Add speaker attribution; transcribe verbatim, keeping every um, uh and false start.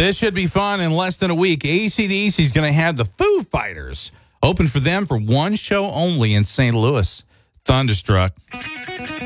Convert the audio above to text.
Speaker 1: This should be fun in less than a week. A C D C is going to have the Foo Fighters open for them for one show only in Saint Louis. Thunderstruck.